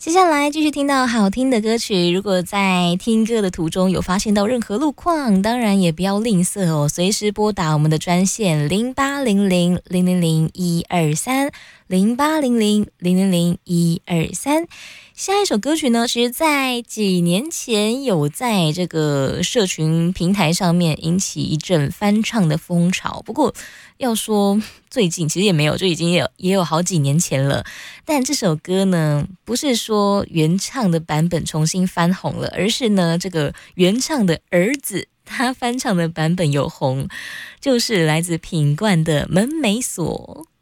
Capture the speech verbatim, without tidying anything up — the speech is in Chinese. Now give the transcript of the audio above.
接下来继续听到好听的歌曲，如果在听歌的途中有发现到任何路况，当然也不要吝啬哦，随时拨打我们的专线零八零零零零零一二三零八零零零零零一二三。下一首歌曲呢，其实在几年前有在这个社群平台上面引起一阵翻唱的风潮，不过要说最近其实也没有，就已经也有也有好几年前了。但这首歌呢，不是说原唱的版本重新翻红了，而是呢这个原唱的儿子他翻唱的版本有红，就是来自品冠的《门没锁》。